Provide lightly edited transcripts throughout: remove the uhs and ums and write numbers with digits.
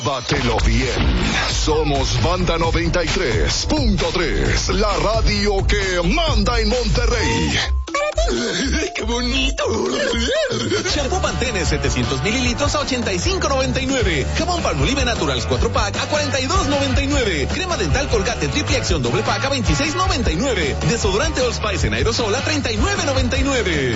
Bátelo bien. Somos Banda 93.3, la radio que manda en Monterrey. ¡Qué bonito! Shampoo Pantene 700 mililitros a $85.99. Jabón Palmolive Naturals 4-pack a $42.99. Crema dental Colgate Triple Acción doble pack a $26.99. Desodorante Old Spice en aerosol a $39.99.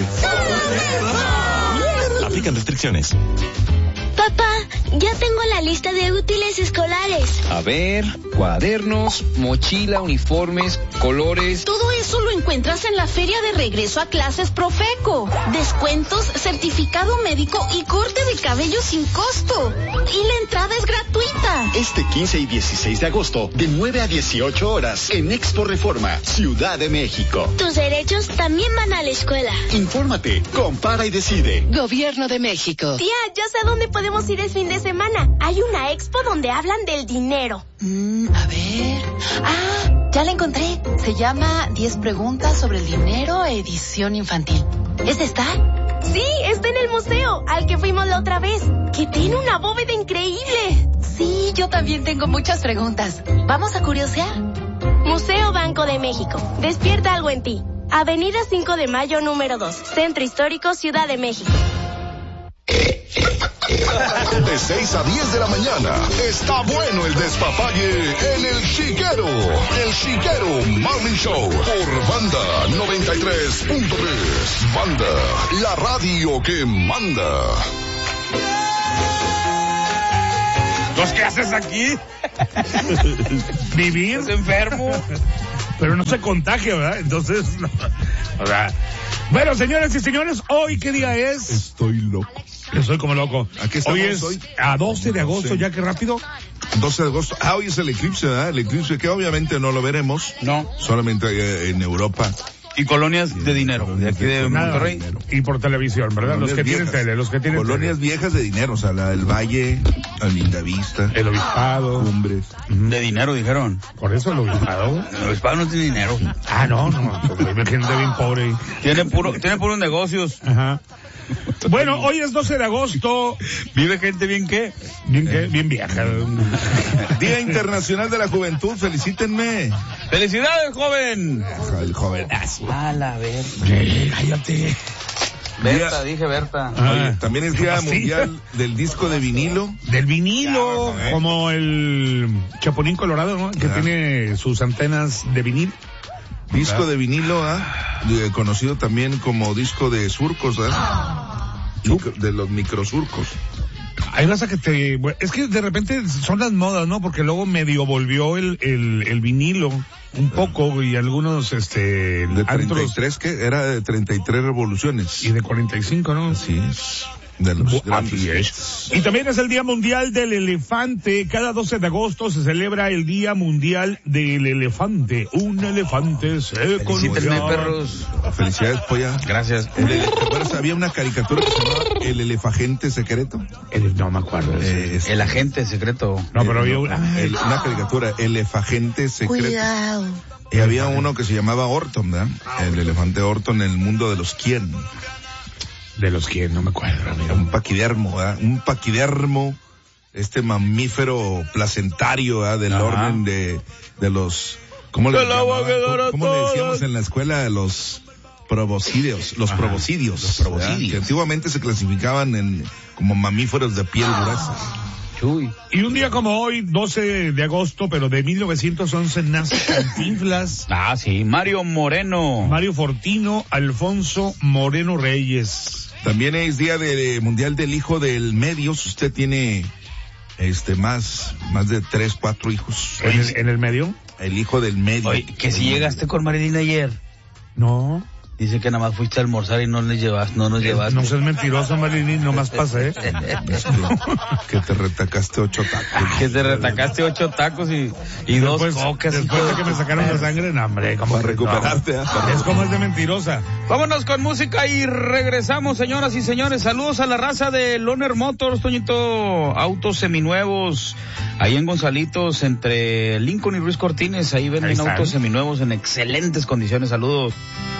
Aplican restricciones. Papá, ya tengo la lista de útiles escolares. A ver, cuadernos, mochila, uniformes, colores. Todo eso lo encuentras en la feria de regreso a clases Profeco. Descuentos, certificado médico y corte de cabello sin costo. Y la entrada es gratuita. Este 15 y 16 de agosto, de 9 a 18 horas, en Expo Reforma, Ciudad de México. Tus derechos también van a la escuela. Infórmate, compara y decide. Gobierno de México. Tía, yo sé a dónde podemos ir el fin de semana. Hay una expo donde hablan del dinero. A ver. Ya la encontré. Se llama 10 preguntas sobre el dinero, edición infantil. ¿Es esta? Sí, está en el museo, al que fuimos la otra vez, que tiene una bóveda increíble. Sí, yo también tengo muchas preguntas. ¿Vamos a curiosear? Museo Banco de México. Despierta algo en ti. Avenida 5 de Mayo, número 2. Centro Histórico, Ciudad de México. De 6 a 10 de la mañana, está bueno el despapalle en El Chiquero. El Chiquero Morning Show por Banda 93.3. Banda, la radio que manda. ¿Pues qué haces aquí? Vivir. ¿Estás enfermo? Pero no se contagia, ¿verdad? Entonces, no. O sea, bueno, señoras y señores, ¿hoy qué día es? Estoy loco. Estoy como loco. Aquí estamos hoy es hoy. A 12 de agosto, ya que rápido. 12 de agosto. Hoy es el eclipse, ¿verdad? El eclipse que obviamente no lo veremos. No. Solamente en Europa. Y colonias de dinero, de aquí de Monterrey. Y por televisión, ¿verdad? Colonias los que viejas. tienen tele, los que tienen colonias tele. viejas de dinero, o sea, el Valle, la Lindavista, el Obispado. Cumbres. De dinero, dijeron. Por eso el Obispado. El Obispado no tiene dinero. No. Hay gente bien pobre. Tiene puros negocios. Ajá. Bueno, hoy es 12 de agosto. ¿Vive gente bien qué? Bien vieja. Día Internacional de la Juventud, felicítenme. ¡Felicidades, joven! El jovenazo. A la ver. Cállate. Berta, dije Berta. Oye, también es Día Mundial del Disco de Vinilo. Del vinilo, como el Chapulín Colorado, ¿no? Que tiene sus antenas de vinil. Disco de vinilo, conocido también como disco de surcos, de los microsurcos. Hay raza que es que de repente son las modas, ¿no? Porque luego medio volvió el vinilo un poco y algunos, de 33, que era de 33 revoluciones. Y de 45, ¿no? Así es. De los grandes. Y también es el Día Mundial del Elefante. Cada 12 de agosto se celebra el Día Mundial del Elefante. Un elefante se conoció. Perros. Felicidades, Polla. Gracias. ¿Te acuerdas? Había una caricatura que se llamaba El Elefagente Secreto. No me acuerdo. El agente secreto. No, pero había una caricatura, Elefagente Secreto. Cuidado. Y había uno que se llamaba Orton, ¿verdad? El elefante Orton en el mundo de los quién. De los que no me acuerdo, mira. Un paquidermo, ¿verdad? Un paquidermo, mamífero placentario, ¿verdad? Del orden de los, ¿cómo le decíamos en la escuela? Los proboscideos, proboscidios, que antiguamente se clasificaban como mamíferos de piel gruesa. Uy. Y un día como hoy, 12 de agosto, pero de 1911, nace Cantinflas. Sí, Mario Moreno. Mario Fortino, Alfonso Moreno Reyes. También es día mundial del hijo del medio. Si usted tiene, más de 3, 4 hijos. ¿En el medio? El hijo del medio. Oye, que si llegaste con Marilyn ayer. No. Dice que nada más fuiste a almorzar y no nos llevaste. No seas mentiroso, Marilyn, no más pasa, Que te retacaste 8 tacos. Que te retacaste 8 tacos y después, 2 cocas. Después de que me sacaron la sangre, no, hombre, ¿cómo para recuperarte? Es como es de mentirosa. Vámonos con música y regresamos, señoras y señores. Saludos a la raza de Loner Motors, Toñito, autos seminuevos. Ahí en Gonzalitos, entre Lincoln y Ruiz Cortines, ahí venden autos seminuevos en excelentes condiciones. Saludos.